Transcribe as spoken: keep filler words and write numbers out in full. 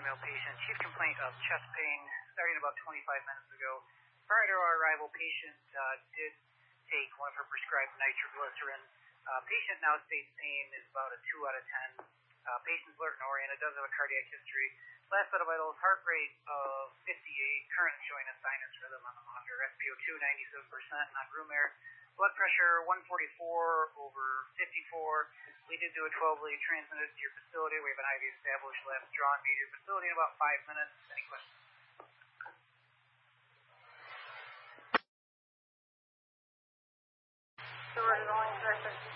male patient. Chief complaint of chest pain starting about twenty-five minutes ago. Prior to our arrival, patient uh, did take one of her prescribed nitroglycerin. Uh, patient now states pain is about a two out of ten. Uh, patient's alert and oriented, does have a cardiac history. Last set of vitals, heart rate of fifty-eight, currently showing a sinus rhythm on the monitor. S p O two ninety-seven percent, not room air. Blood pressure one forty-four over fifty-four. We did do a twelve lead transmitted to your facility. We have an I V established, labs drawn to your facility in about five minutes. Any questions? So we're going to